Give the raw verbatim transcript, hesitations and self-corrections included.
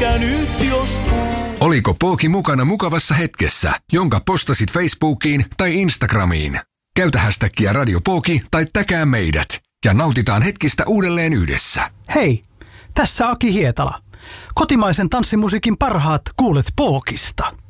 mikä nyt joskus. Oliko Pooki mukana mukavassa hetkessä, jonka postasit Facebookiin tai Instagramiin? Käytä hashtagia Radio Pooki tai täkää meidät ja nautitaan hetkistä uudelleen yhdessä. Hei, tässä Aki Hietala. Kotimaisen tanssimusiikin parhaat kuulet Pookista.